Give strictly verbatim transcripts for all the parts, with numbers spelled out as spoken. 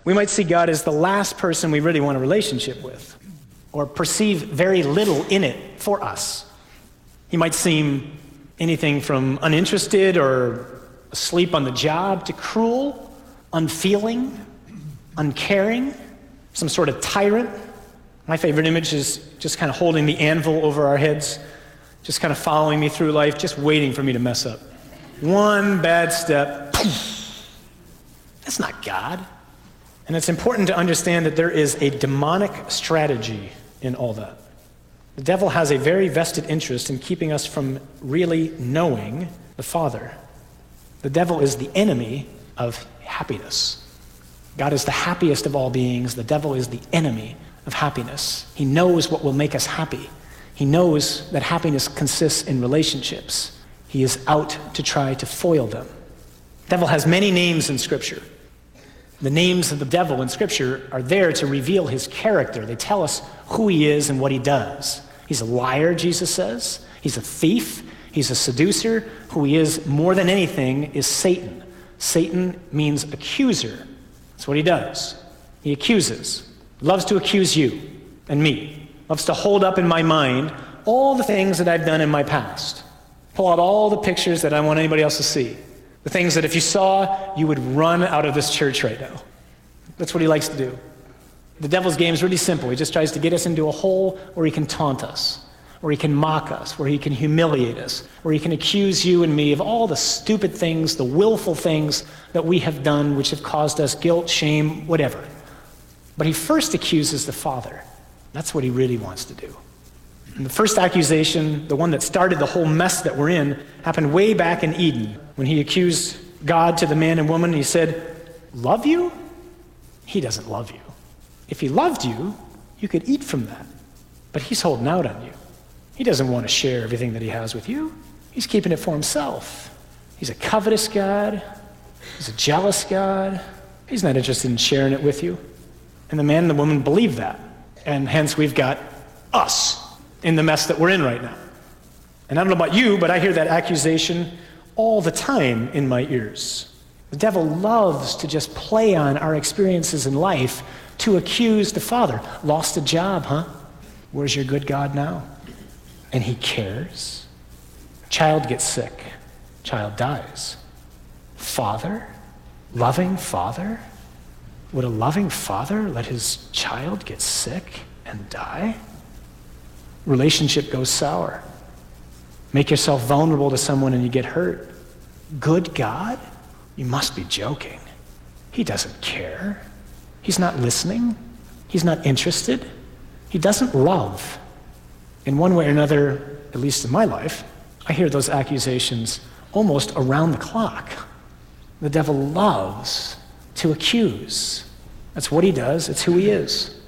We might see God as the last person we really want a relationship with, or perceive very little in it for us. He might seem anything from uninterested or asleep on the job to cruel, unfeeling, uncaring, some sort of tyrant. My favorite image is just kind of holding the anvil over our heads, just kind of following me through life, just waiting for me to mess up. One bad step, poof. That's not God. And it's important to understand that there is a demonic strategy in all that. The devil has a very vested interest in keeping us from really knowing the Father. The devil is the enemy of happiness. God is the happiest of all beings. The devil is the enemy of happiness. He knows what will make us happy. He knows that happiness consists in relationships. He is out to try to foil them. The devil has many names in Scripture. The names of the devil in Scripture are there to reveal his character. They tell us who he is and what he does. He's a liar, Jesus says. He's a thief. He's a seducer. Who he is more than anything is Satan. Satan means accuser. That's what he does. He accuses. Loves to accuse you and me. Loves to hold up in my mind all the things that I've done in my past. Pull out all the pictures that I want anybody else to see. The things that if you saw, you would run out of this church right now. That's what he likes to do. The devil's game is really simple. He just tries to get us into a hole where he can taunt us, where he can mock us, where he can humiliate us, where he can accuse you and me of all the stupid things, the willful things that we have done which have caused us guilt, shame, whatever. But he first accuses the Father. That's what he really wants to do. And the first accusation, the one that started the whole mess that we're in, happened way back in Eden when he accused God to the man and woman. He said, "Love you?" He doesn't love you. If he loved you, you could eat from that. But he's holding out on you. He doesn't want to share everything that he has with you. He's keeping it for himself. He's a covetous God. He's a jealous God. He's not interested in sharing it with you. And the man and the woman believe that. And hence we've got us in the mess that we're in right now. And I don't know about you, but I hear that accusation all the time in my ears. The devil loves to just play on our experiences in life to accuse the Father. Lost a job, huh? Where's your good God now? And he cares. Child gets sick. Child dies. Father? Loving Father? Would a loving father let his child get sick and die? Relationship goes sour. Make yourself vulnerable to someone and you get hurt. Good God? You must be joking. He doesn't care. He's not listening. He's not interested. He doesn't love. In one way or another, at least in my life, I hear those accusations almost around the clock. The devil loves to accuse. That's what he does. It's who he is.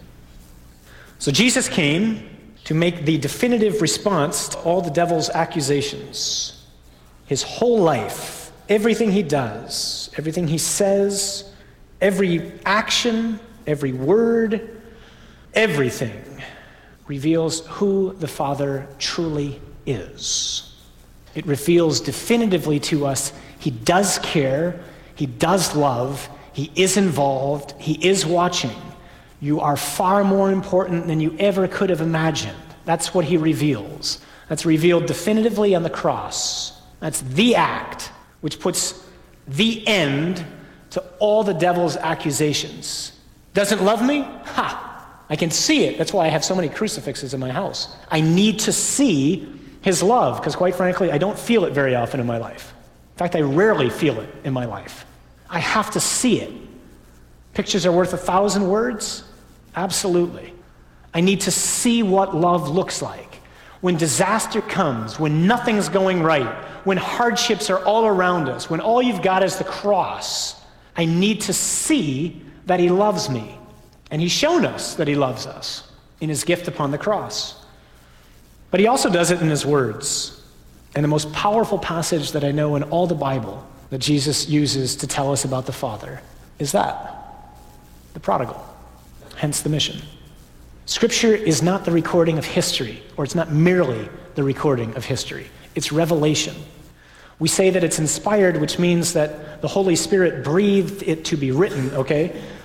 So Jesus came to make the definitive response to all the devil's accusations. His whole life, everything he does, everything he says, every action, every word, everything reveals who the Father truly is. It reveals definitively to us he does care, he does love, he is involved, he is watching. You are far more important than you ever could have imagined. That's what he reveals. That's revealed definitively on the cross. That's the act which puts the end to all the devil's accusations. Doesn't love me? Ha! I can see it. That's why I have so many crucifixes in my house. I need to see his love, because quite frankly, I don't feel it very often in my life. In fact, I rarely feel it in my life. I have to see it. Pictures are worth a thousand words? Absolutely. I need to see what love looks like. When disaster comes, when nothing's going right, when hardships are all around us, when all you've got is the cross, I need to see that he loves me. And he's shown us that he loves us in his gift upon the cross. But he also does it in his words. And the most powerful passage that I know in all the Bible that Jesus uses to tell us about the Father is that, the prodigal, hence the mission. Scripture is not the recording of history, or it's not merely the recording of history. It's revelation. We say that it's inspired, which means that the Holy Spirit breathed it to be written, okay?